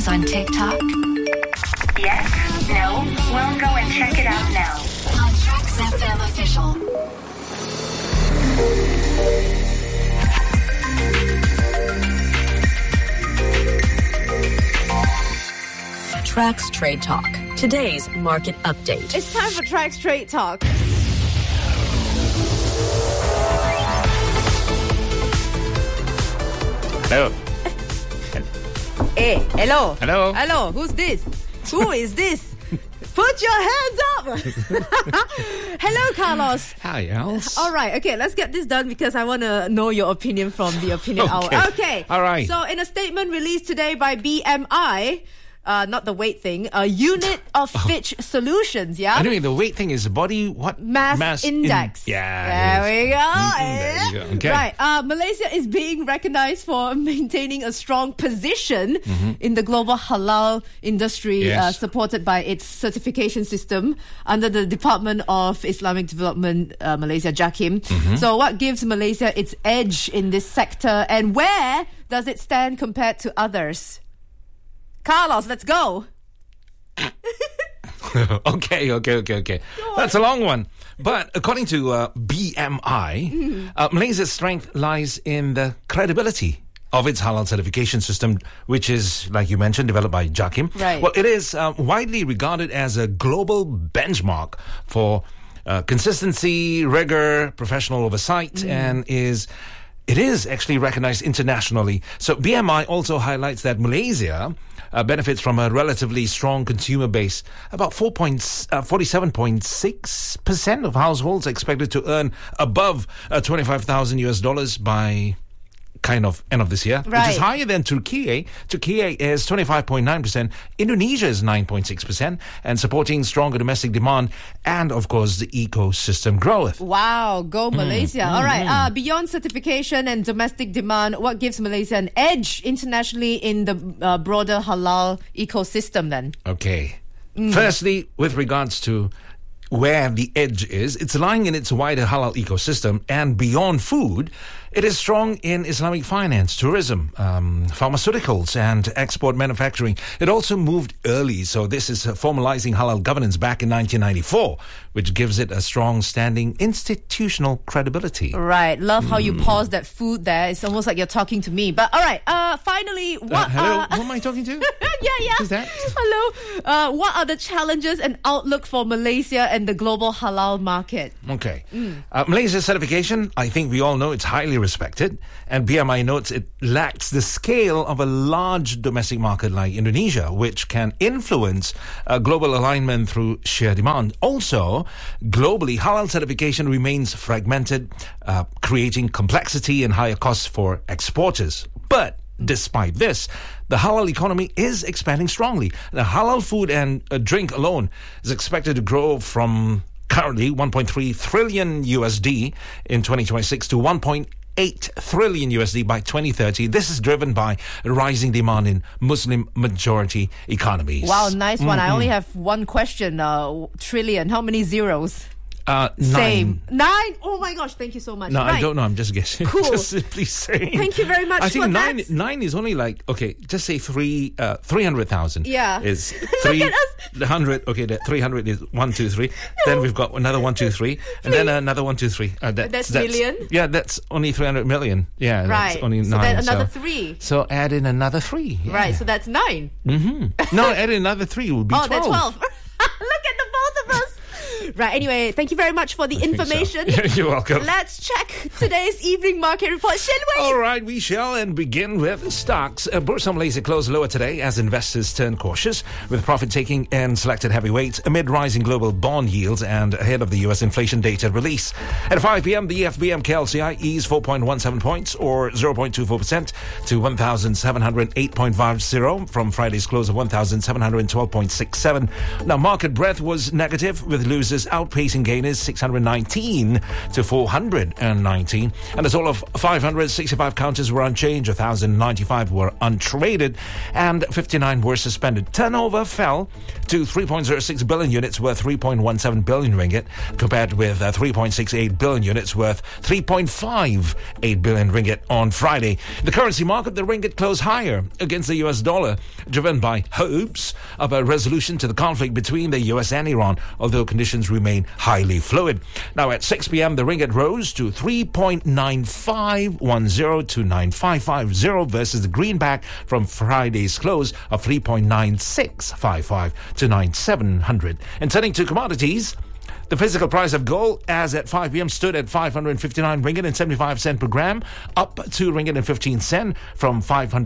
trends on TikTok? Yes? No? We'll go and check it out now. On Trax FM Official. Trax Trade Talk. Today's market update. It's time for Trax Trade Talk. Hello. Hey, hello. Hello. Hello. Who's this? Who is this? Put your hands up. Hello, Carlos. Hi, Els. All right. Okay, let's get this done because I want to know your opinion from the Opinion Hour. Okay. All right. So, in a statement released today by BMI, not the weight thing, a unit of Fitch Solutions, yeah? Anyway, the weight thing is body what? Mass index. Yeah. There we go. There you go. Okay. Right. Malaysia is being recognized for maintaining a strong position in the global halal industry, Yes. supported by its certification system under the Department of Islamic Development, Malaysia, JAKIM. So what gives Malaysia its edge in this sector, and where does it stand compared to others? Carlos, let's go. Okay. That's a long one. But according to BMI, Malaysia's strength lies in the credibility of its halal certification system, which is, like you mentioned, developed by JAKIM. Right. Well, it is widely regarded as a global benchmark for consistency, rigor, professional oversight, and it is actually recognized internationally. So BMI also highlights that Malaysia benefits from a relatively strong consumer base. About 47.6% of households expected to earn above $25,000 by kind of end of this year, which Right. is higher than Turkey. Turkey is 25.9%. Indonesia is 9.6%, and supporting stronger domestic demand and, of course, the ecosystem growth. Wow, go Malaysia. All right, beyond certification and domestic demand, what gives Malaysia an edge internationally in the broader halal ecosystem then? Okay. Firstly, with regards to where the edge is, it's lying in its wider halal ecosystem, and beyond food, it is strong in Islamic finance, tourism, pharmaceuticals, and export manufacturing. It also moved early, so this is formalizing halal governance back in 1994, which gives it a strong standing institutional credibility. Right, love how you paused that food there. It's almost like you're talking to me. But all right, finally, what Hello, who am I talking to? yeah. Who's that? Hello. What are the challenges and outlook for Malaysia and the global halal market? Okay. Malaysia's certification, I think we all know it's highly respected, and BMI notes it lacks the scale of a large domestic market like Indonesia, which can influence global alignment through sheer demand. Also, globally, halal certification remains fragmented, creating complexity and higher costs for exporters. But despite this, the halal economy is expanding strongly. The halal food and drink alone is expected to grow from currently 1.3 trillion USD in 2026 to 1.8 trillion USD by 2030. This is driven by rising demand in Muslim majority economies. Wow, nice one. I only have one question. Trillion, how many zeros? Same. 9. Oh my gosh, thank you so much. No, Right. I don't know. I'm just guessing. Cool. Just simply saying. Thank you very much I think for nine. that. 9 is only like, okay, just say 300,000. Yeah. Is Look at us. 300. Okay, the 300 is 1, 2, 3. Then we've got another 1, 2, 3, and then another 1, 2, 3. That's million? Yeah, that's only 300 million. Yeah, Right. that's only 9. So then another 3. So add in another 3. Yeah. Right, so that's 9. No, add in another 3 will be 12. Oh, that's 12. Look at the both of us. Right, anyway, thank you very much for the information. So. You're welcome. Let's check today's evening market report, shall we? All right, we shall, and begin with stocks. Bursa Malaysia closed lower today as investors turn cautious, with profit taking in selected heavyweights amid rising global bond yields and ahead of the U.S. inflation data release. At 5 p.m., the FBM KLCI eased 4.17 points, or 0.24%, to 1,708.50 from Friday's close of 1,712.67. Now, market breadth was negative, with losers outpacing gainers 619 to 419. And as all of 565 counters were unchanged, 1,095 were untraded, and 59 were suspended. Turnover fell to 3.06 billion units worth 3.17 billion ringgit, compared with 3.68 billion units worth 3.58 billion ringgit on Friday. The currency market, the ringgit closed higher against the US dollar, driven by hopes of a resolution to the conflict between the US and Iran, although conditions remain highly fluid. Now, at 6 p.m., the ringgit rose to 3.9510 to 9550 versus the greenback from Friday's close of 3.9655 to 9700. And turning to commodities, the physical price of gold as at 5 p.m. stood at 559 ringgit and 75 cent per gram, up 2 ringgit and 15 cent from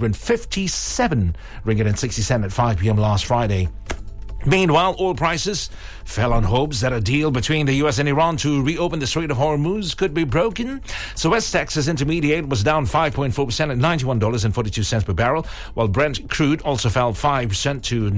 557 ringgit and 60 cent at 5 p.m. last Friday. Meanwhile, oil prices fell on hopes that a deal between the U.S. and Iran to reopen the Strait of Hormuz could be broken. So West Texas Intermediate was down 5.4% at $91.42 per barrel, while Brent crude also fell 5% to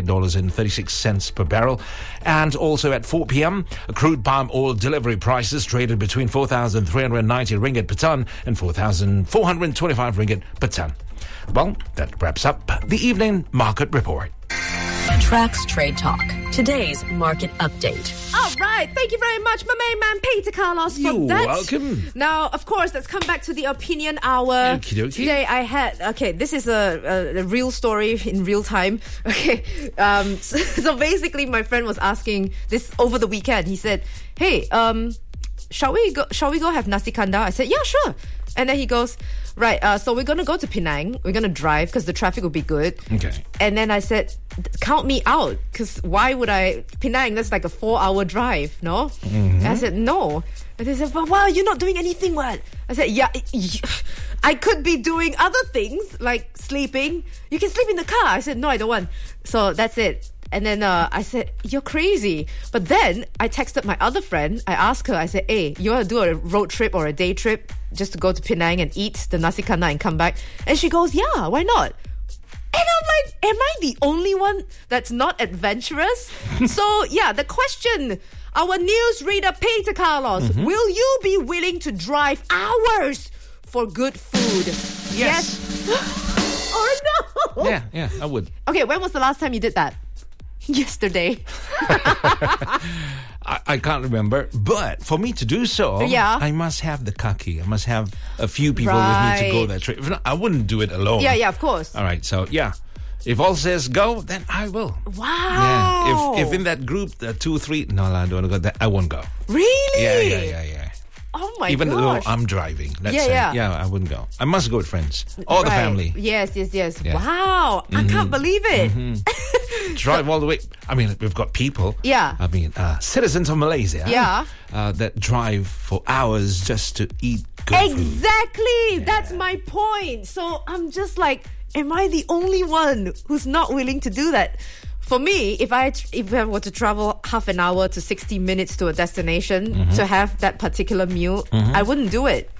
$98.36 per barrel. And also at 4 p.m., crude palm oil delivery prices traded between 4,390 ringgit per ton and 4,425 ringgit per ton. Well, that wraps up the evening market report. Trax Trade Talk. Today's market update. All right. Thank you very much, my main man, Peter Carlos, for You're that. welcome. Now, of course, let's come back to the opinion hour. Okie dokie. Today I had, this is a real story in real time. Okay. So basically, my friend was asking this over the weekend. He said, hey, shall we go have nasi kandar? I said, yeah, sure. And then he goes, right, so we're going to go to Penang. We're going to drive because the traffic will be good. Okay. And then I said, count me out, because why would I... Penang, that's like a 4-hour drive, no? Mm-hmm. I said, no. And they said, wow, you're not doing anything, what? I said, yeah, I could be doing other things, like sleeping. You can sleep in the car. I said, no, I don't want. So that's it. And then I said, you're crazy. But then I texted my other friend. I asked her, I said, hey, you want to do a road trip or a day trip just to go to Penang and eat the nasi kandar and come back? And she goes, yeah, why not? And I'm like, am I the only one that's not adventurous? So, yeah, the question, our newsreader Peter Carlos, will you be willing to drive hours for good food? Yes. Or no? Yeah, I would. Okay, when was the last time you did that? Yesterday. I can't remember, but for me to do so, Yeah. I must have the kaki. I must have a few people with me to go that trip. If not, I wouldn't do it alone. Yeah, of course. All right, so yeah. If all says go, then I will. Wow. Yeah. If in that group, the 2, 3, no, I don't want to go. I won't go. Really? Yeah. Oh my Even gosh. though I'm driving. Let's Yeah, say. yeah. Yeah, I wouldn't go. I must go with friends. Or the Right. family. Yes. Yeah. Wow. I can't believe it. Drive all the way. I mean, we've got people. Yeah. I mean, citizens of Malaysia. Yeah. That drive for hours just to eat good food. Exactly. That's my point. So I'm just like, am I the only one who's not willing to do that? For me, if I were to travel half an hour to 60 minutes to a destination to have that particular meal, I wouldn't do it.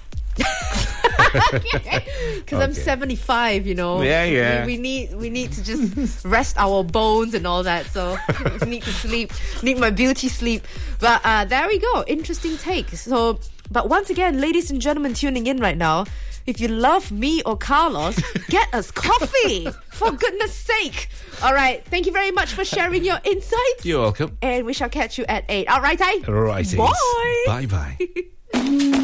Because I'm 75, you know. Yeah. We need to just rest our bones and all that. So we need to sleep. Need my beauty sleep. But there we go. Interesting take. So, but once again, ladies and gentlemen tuning in right now, if you love me or Carlos, get us coffee. For goodness sake. All right. Thank you very much for sharing your insights. You're welcome. And we shall catch you at 8. All right, Righties. Bye. Bye-bye.